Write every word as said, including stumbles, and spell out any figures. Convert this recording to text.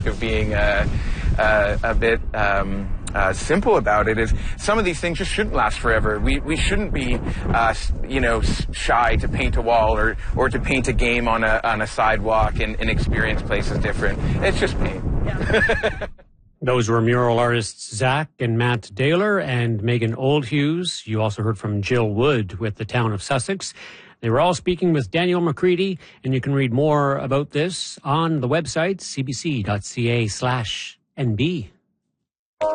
of being uh, uh, a bit um, uh, simple about it is some of these things just shouldn't last forever. We we shouldn't be uh, you know shy to paint a wall or or to paint a game on a on a sidewalk and, and experience places different. It's just paint. Yeah. Those were mural artists Zach and Matt Daler and Megan Oldhughes. You also heard from Jill Wood with the Town of Sussex. They were all speaking with Daniel McCready, and you can read more about this on the website, cbc.ca slash NB.